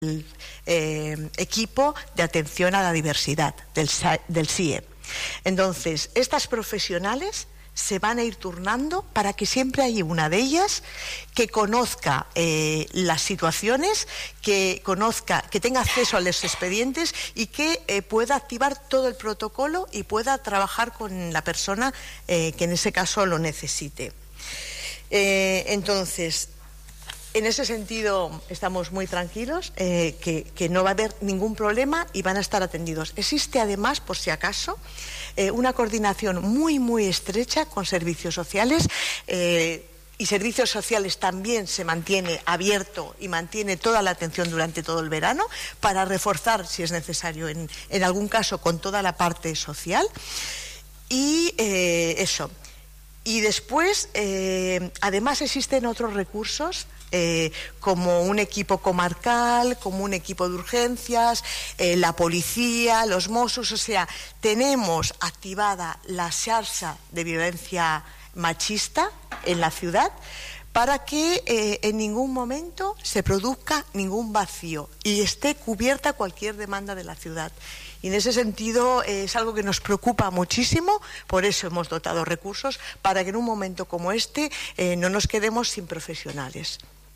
equipo de atención a la diversidad del CIE. Entonces, estas profesionales se van a ir turnando para que siempre haya una de ellas que conozca las situaciones, que tenga acceso a los expedientes y que pueda activar todo el protocolo y pueda trabajar con la persona que en ese caso lo necesite. Entonces, en ese sentido estamos muy tranquilos, que no va a haber ningún problema y van a estar atendidos. Existe además, por si acaso, una coordinación muy estrecha con servicios sociales, y servicios sociales también se mantiene abierto y mantiene toda la atención durante todo el verano para reforzar, si es necesario, en algún caso con toda la parte social. Y eso. Y después, además existen otros recursos, como un equipo comarcal, como un equipo de urgencias, la policía, los Mossos, o sea, tenemos activada la xarxa de violencia machista en la ciudad para que en ningún momento se produzca ningún vacío y esté cubierta cualquier demanda de la ciudad. Y en ese sentido es algo que nos preocupa muchísimo, por eso hemos dotado recursos, para que en un momento como este no nos quedemos sin profesionales.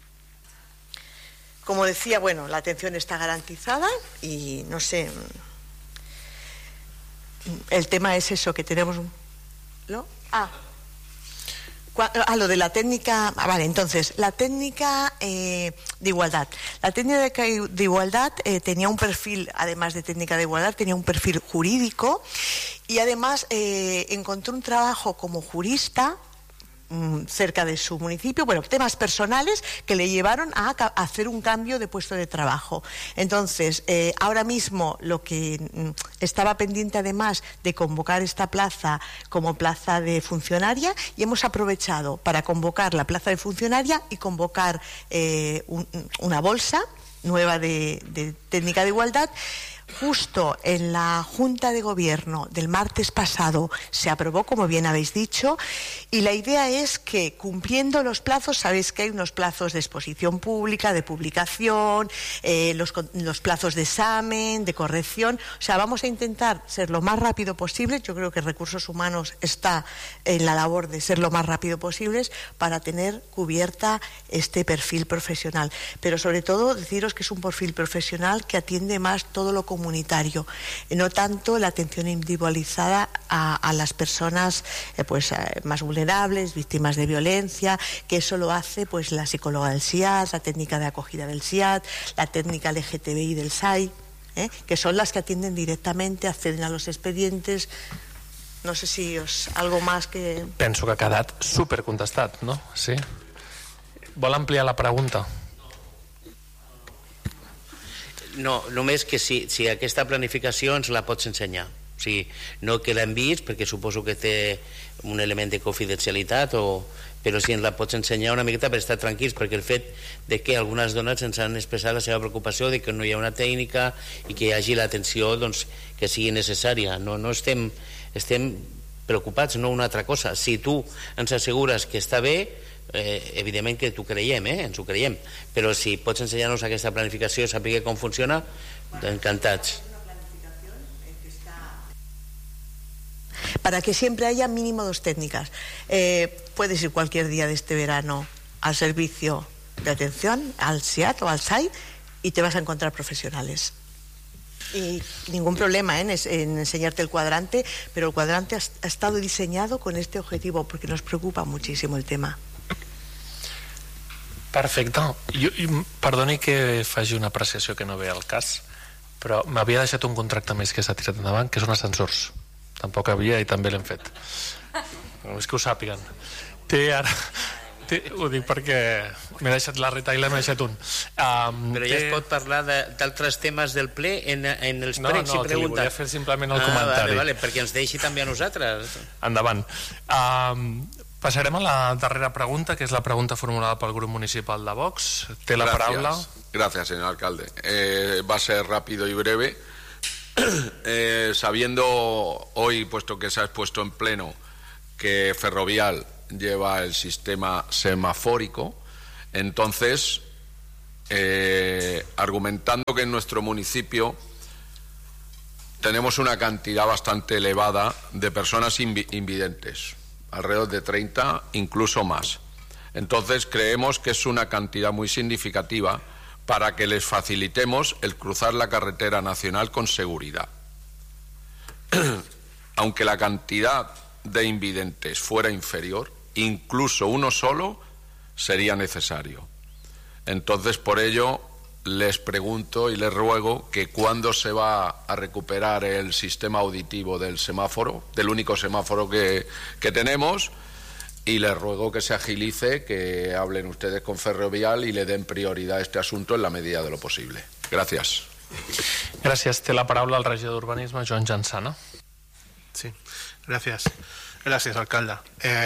Como decía, bueno, la atención está garantizada y no sé, el tema es eso, que tenemos... ¿no? Lo de la técnica... vale, entonces, la técnica de igualdad. La técnica de igualdad tenía un perfil, además de técnica de igualdad, tenía un perfil jurídico y además encontró un trabajo como jurista cerca de su municipio, bueno, temas personales que le llevaron a hacer un cambio de puesto de trabajo. Entonces, ahora mismo lo que estaba pendiente además de convocar esta plaza como plaza de funcionaria, y hemos aprovechado para convocar la plaza de funcionaria y convocar una bolsa nueva de técnica de igualdad. Justo en la Junta de Gobierno del martes pasado se aprobó, como bien habéis dicho, y la idea es que, cumpliendo los plazos, sabéis que hay unos plazos de exposición pública, de publicación, los plazos de examen, de corrección, o sea, vamos a intentar ser lo más rápido posible. Yo creo que Recursos Humanos está en la labor de ser lo más rápido posibles para tener cubierta este perfil profesional, pero sobre todo deciros que es un perfil profesional que atiende más todo lo comunitario, no tanto la atención individualizada a las personas más vulnerables, víctimas de violencia, que eso lo hace pues la psicóloga del SIAD, la técnica de acogida del SIAD, la técnica LGTBI del SAI, que son las que atienden directamente, acceden a los expedientes. No sé si algo más que... Penso que ha quedat supercontestat, no? Sí? Vol ampliar la pregunta? No, només que si aquesta planificació ens la pots ensenyar. O sigui, no que l'hem vist, perquè suposo que té un element de confidencialitat, però si ens la pots ensenyar una miqueta per estar tranquils, perquè el fet de que algunes dones ens han expressat la seva preocupació de que no hi ha una tècnica i que hi hagi l'atenció que sigui necessària. No estem preocupats, no una altra cosa. Si tu ens assegures que està bé, evidentment que t'ho creiem, ens ho creiem, però si pots ensenyar-nos aquesta planificació, saber com funciona, encantats. Para que siempre haya mínimo 2 técnicas. Puedes ir cualquier día de este verano al servicio de atención, al SIAD o al SAI, y te vas a encontrar profesionales. Y ningún problema en enseñarte el cuadrante, pero el cuadrante ha estado diseñado con este objetivo, porque nos preocupa muchísimo el tema. Perfecte. Perdoni que faci una apreciació que no ve al cas, però m'havia deixat un contracte més que s'ha tirat endavant, que són ascensors. Tampoc havia i també l'hem fet. És que ho sàpiguen. Ho dic perquè m'he deixat la retaila, m'he deixat un. Però ja es pot parlar d'altres temes del ple en els pregs i preguntes. No, que li volia fer simplement el comentari. Vale, perquè ens deixi també a nosaltres. Endavant. Pasarem a la darrera pregunta, que es la pregunta formulada por el Grupo Municipal de Vox. Té la palabra. Gracias, señor alcalde. Va a ser rápido y breve. Sabiendo hoy, puesto que se ha expuesto en pleno, que Ferrovial lleva el sistema semafórico, entonces argumentando que en nuestro municipio tenemos una cantidad bastante elevada de personas invidentes, alrededor de 30, incluso más. Entonces creemos que es una cantidad muy significativa para que les facilitemos el cruzar la carretera nacional con seguridad. Aunque la cantidad de invidentes fuera inferior, incluso uno solo sería necesario. Entonces, por ello, les pregunto y les ruego que cuándo se va a recuperar el sistema auditivo del semáforo, del único semáforo que tenemos, y les ruego que se agilice, que hablen ustedes con Ferrovial y le den prioridad a este asunto en la medida de lo posible. Gracias. Gràcies. Té la paraula el regidor d'Urbanisme, Joan Jansana. Sí, gracias. Gracias, alcalde.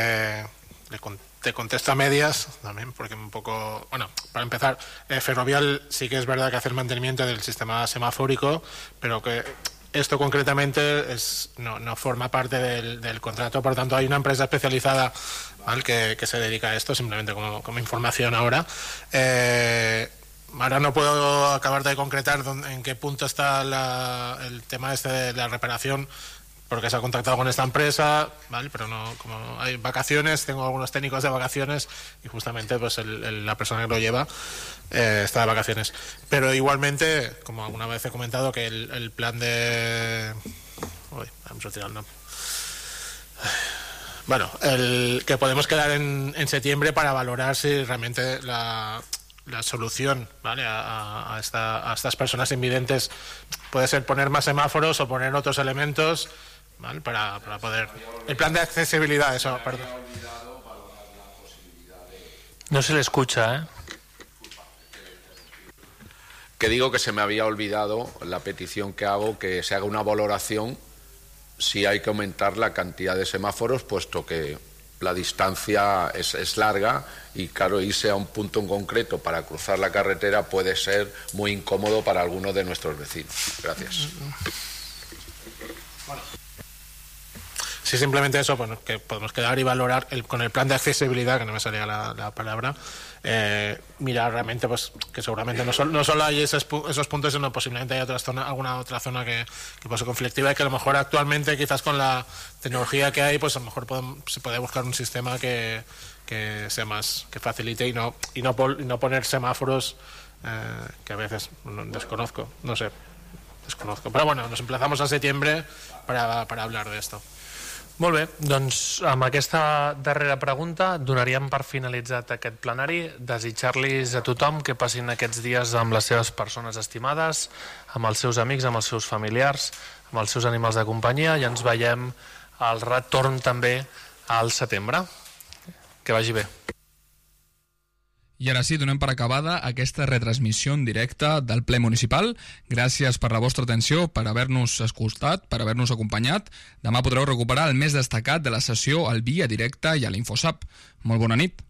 Te contesto a medias también, porque un poco... Bueno, para empezar, Ferrovial sí que es verdad que hace el mantenimiento del sistema semafórico, pero que esto concretamente no forma parte del contrato. Por tanto, hay una empresa especializada, ¿vale?, que se dedica a esto, simplemente como información ahora. Ahora no puedo acabar de concretar en qué punto está el tema de la reparación, porque se ha contactado con esta empresa, ¿vale? Pero no, como hay vacaciones, tengo algunos técnicos de vacaciones y justamente pues la persona que lo lleva está de vacaciones. Pero igualmente, como alguna vez he comentado, que el plan de... Uy, vamos a tirar el nombre. Bueno, que podemos quedar en septiembre para valorar si realmente la solución, ¿vale?, a estas personas invidentes puede ser poner más semáforos o poner otros elementos, ¿vale?, para poder... El plan de accesibilidad, eso, perdón. No se le escucha, ¿eh? Que digo que se me había olvidado la petición que hago, que se haga una valoración si hay que aumentar la cantidad de semáforos, puesto que la distancia es larga y, claro, irse a un punto en concreto para cruzar la carretera puede ser muy incómodo para algunos de nuestros vecinos. Gracias. Bueno. Sí, simplemente eso, bueno, que podemos quedar y valorar con el plan de accesibilidad, que no me salía la palabra, mirar realmente pues que seguramente no solo hay esos puntos, sino posiblemente hay alguna otra zona que puede ser conflictiva y que a lo mejor actualmente, quizás con la tecnología que hay, pues a lo mejor se puede buscar un sistema que sea más, que facilite y no poner semáforos que a veces desconozco. Però bueno, nos emplazamos a septiembre para hablar de esto. Molt bé, doncs amb aquesta darrera pregunta donaríem per finalitzat aquest plenari. Desitjar-los a tothom que passin aquests dies amb les seves persones estimades, amb els seus amics, amb els seus familiars, amb els seus animals de companyia, i ens veiem al retorn també al setembre. Que vagi bé. I ara sí, donem per acabada aquesta retransmissió en directe del ple municipal. Gràcies per la vostra atenció, per haver-nos escoltat, per haver-nos acompanyat. Demà podreu recuperar el més destacat de la sessió al Via Directe i a l'InfoSap. Molt bona nit.